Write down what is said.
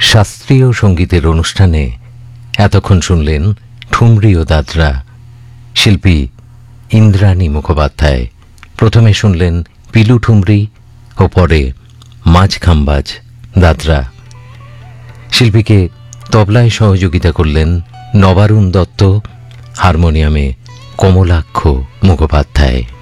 শাস্ত্রীয় সঙ্গীতের অনুষ্ঠানে এতক্ষণ শুনলেন ঠুমরি ও দাদরা, শিল্পী ইন্দ্রাণী মুখোপাধ্যায়। প্রথমে শুনলেন পিলু ঠুমরি ও পরে মাঝ খাম্বাজ দাদরা। শিল্পীকে তবলায় সহযোগিতা করলেন নবারুণ দত্ত, হারমোনিয়ামে কমলাক্ষ মুখোপাধ্যায়।